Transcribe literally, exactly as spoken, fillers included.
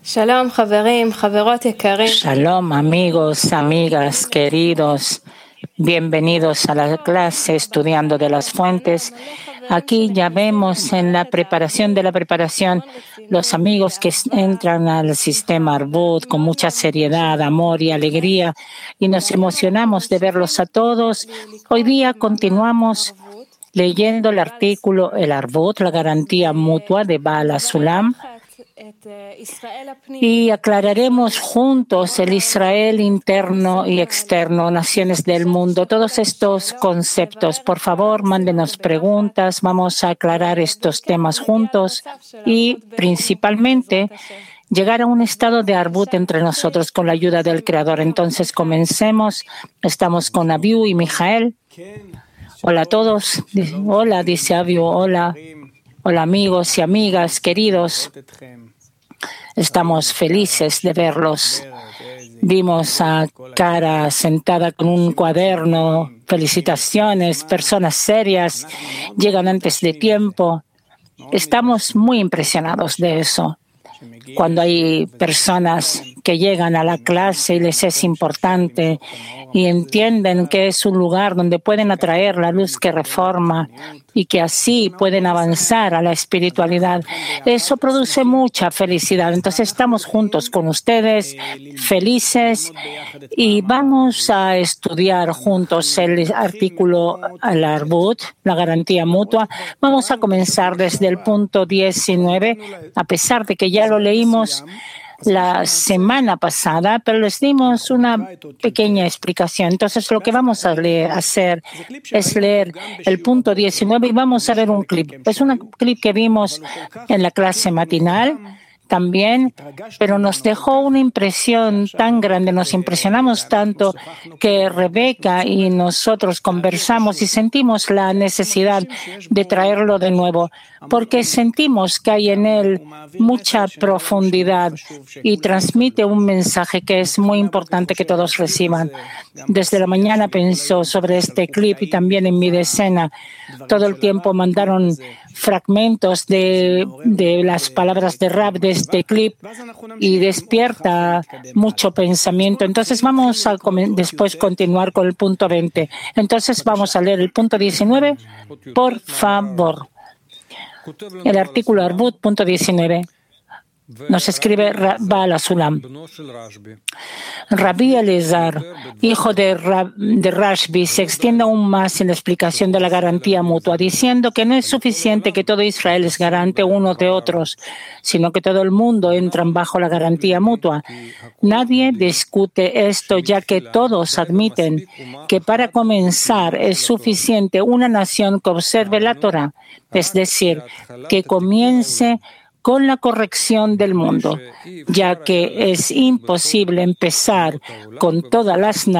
Shalom, חברים, חברות יקרים. Shalom, amigos, amigas, queridos. Bienvenidos a la clase Estudiando de las Fuentes. Aquí ya vemos en la preparación de la preparación los amigos que entran al sistema Arbut con mucha seriedad, amor y alegría, y nos emocionamos de verlos a todos. Hoy día continuamos leyendo el artículo El Arbut, la garantía mutua de Baal HaSulam, y aclararemos juntos el Israel interno y externo, naciones del mundo, todos estos conceptos. Por favor, mándenos preguntas, vamos a aclarar estos temas juntos y principalmente llegar a un estado de Arbut entre nosotros con la ayuda del Creador. Entonces comencemos. Estamos con Abiu y Mijael. Hola a todos. Hola, dice Abiu. Hola. Hola amigos y amigas queridos. Estamos felices de verlos. Vimos a Cara sentada con un cuaderno. Felicitaciones, personas serias, llegan antes de tiempo. Estamos muy impresionados de eso. Cuando hay personas que llegan a la clase y les es importante y entienden que es un lugar donde pueden atraer la luz que reforma y que así pueden avanzar a la espiritualidad, eso produce mucha felicidad. Entonces estamos juntos con ustedes, felices, y vamos a estudiar juntos el artículo al Arbut, la garantía mutua. Vamos a comenzar desde el punto diecinueve, a pesar de que ya lo leímos la semana pasada, pero les dimos una pequeña explicación. Entonces, lo que vamos a leer, hacer es leer el punto diecinueve y vamos a ver un clip. Es un clip que vimos en la clase matinal también, pero nos dejó una impresión tan grande, nos impresionamos tanto que Rebeca y nosotros conversamos y sentimos la necesidad de traerlo de nuevo, porque sentimos que hay en él mucha profundidad y transmite un mensaje que es muy importante que todos reciban. Desde la mañana pensó sobre este clip y también en mi decena. Todo el tiempo mandaron fragmentos de, de las palabras de Rab de este clip y despierta mucho pensamiento. Entonces vamos a después continuar con el punto veinte. Entonces vamos a leer el punto diecinueve, por favor. El artículo Arbut, punto diecinueve. Nos escribe Baal HaSulam. Rabbi Eliezer, hijo de, Rab, de Rashbi, se extiende aún más en la explicación de la garantía mutua, diciendo que no es suficiente que todo Israel es garante uno de otros, sino que todo el mundo entra bajo la garantía mutua. Nadie discute esto, ya que todos admiten que para comenzar es suficiente una nación que observe la Torah, es decir, que comience con la corrección del mundo, ya que es imposible empezar con todas las